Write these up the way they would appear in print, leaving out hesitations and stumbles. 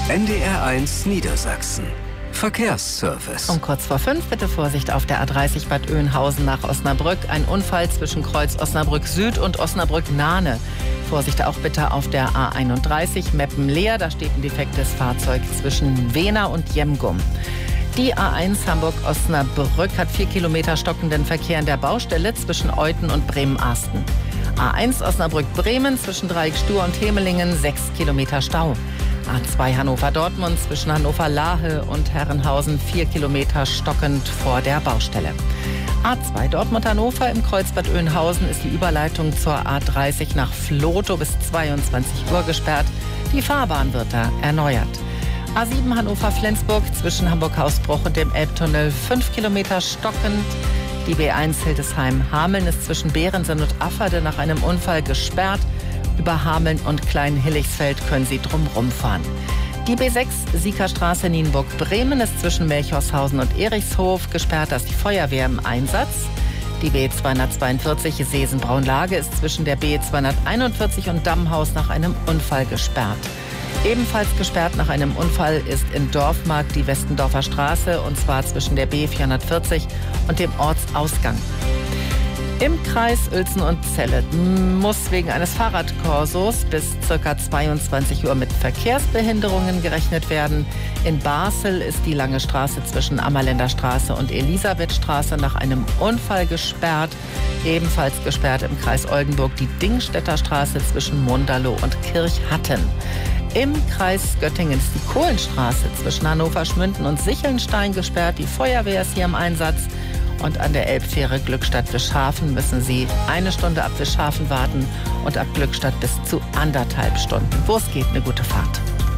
NDR1 Niedersachsen. Verkehrsservice. Um kurz vor 5 bitte Vorsicht auf der A30 Bad Oeynhausen nach Osnabrück. Ein Unfall zwischen Kreuz Osnabrück Süd und Osnabrück Nahne. Vorsicht auch bitte auf der A31 Meppen-Leer. Da steht ein defektes Fahrzeug zwischen Wehner und Jemgum. Die A1 Hamburg-Osnabrück hat 4 Kilometer stockenden Verkehr in der Baustelle zwischen Euthen und Bremen-Arsten. A1 Osnabrück-Bremen zwischen Dreieck-Stur und Hemelingen 6 Kilometer Stau. A2 Hannover-Dortmund zwischen Hannover-Lahe und Herrenhausen 4 Kilometer stockend vor der Baustelle. A2 Dortmund-Hannover im Kreuz Bad Oeynhausen ist die Überleitung zur A30 nach Vlotho bis 22 Uhr gesperrt. Die Fahrbahn wird da erneuert. A7 Hannover-Flensburg zwischen Hamburg-Hausbruch und dem Elbtunnel 5 Kilometer stockend. Die B1 Hildesheim-Hameln ist zwischen Berensen und Afferde nach einem Unfall gesperrt. Über Hameln und Klein-Hillichsfeld können Sie drumherum fahren. Die B6 Siekerstraße Nienburg-Bremen ist zwischen Melchorshausen und Erichshof gesperrt. Da ist die Feuerwehr im Einsatz. Die B242 Seesen-Braunlage ist zwischen der B241 und Dammhaus nach einem Unfall gesperrt. Ebenfalls gesperrt nach einem Unfall ist in Dorfmark die Westendorfer Straße, und zwar zwischen der B440 und dem Ortsausgang. Im Kreis Uelzen und Celle muss wegen eines Fahrradkorsos bis ca. 22 Uhr mit Verkehrsbehinderungen gerechnet werden. In Basel ist die Lange Straße zwischen Ammerländer Straße und Elisabethstraße nach einem Unfall gesperrt. Ebenfalls gesperrt im Kreis Oldenburg die Dingstädter Straße zwischen Munderloh und Kirchhatten. Im Kreis Göttingen ist die Kohlenstraße zwischen Hannover-Schmünden und Sichelnstein gesperrt. Die Feuerwehr ist hier im Einsatz. Und an der Elbfähre Glückstadt-Wischhafen müssen Sie 1 Stunde ab Wischhafen warten und ab Glückstadt bis zu 1,5 Stunden. Wo es geht, eine gute Fahrt.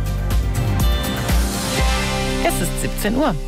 Es ist 17 Uhr.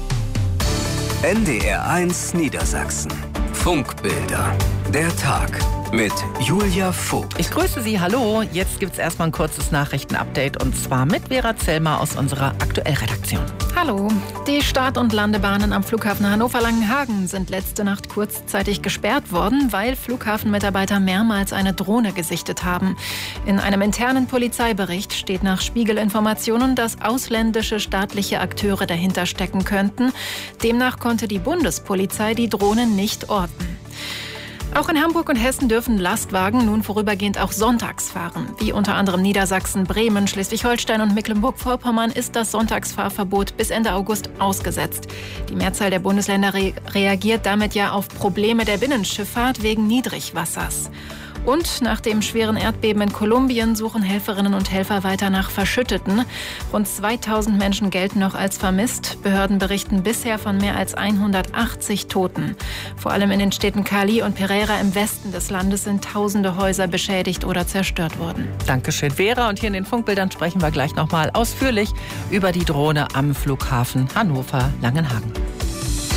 NDR1 Niedersachsen. Funkbilder. Der Tag mit Julia Vogt. Ich grüße Sie, hallo. Jetzt gibt es erstmal ein kurzes Nachrichtenupdate, und zwar mit Vera Zellmer aus unserer Aktuellredaktion. Hallo. Die Start- und Landebahnen am Flughafen Hannover-Langenhagen sind letzte Nacht kurzzeitig gesperrt worden, weil Flughafenmitarbeiter mehrmals eine Drohne gesichtet haben. In einem internen Polizeibericht steht nach Spiegel-Informationen, dass ausländische staatliche Akteure dahinter stecken könnten. Demnach konnte die Bundespolizei die Drohne nicht orten. Auch in Hamburg und Hessen dürfen Lastwagen nun vorübergehend auch sonntags fahren. Wie unter anderem Niedersachsen, Bremen, Schleswig-Holstein und Mecklenburg-Vorpommern ist das Sonntagsfahrverbot bis Ende August ausgesetzt. Die Mehrzahl der Bundesländer reagiert damit ja auf Probleme der Binnenschifffahrt wegen Niedrigwassers. Und nach dem schweren Erdbeben in Kolumbien suchen Helferinnen und Helfer weiter nach Verschütteten. Rund 2000 Menschen gelten noch als vermisst. Behörden berichten bisher von mehr als 180 Toten. Vor allem in den Städten Cali und Pereira im Westen des Landes sind tausende Häuser beschädigt oder zerstört worden. Dankeschön, Vera. Und hier in den Funkbildern sprechen wir gleich nochmal ausführlich über die Drohne am Flughafen Hannover-Langenhagen.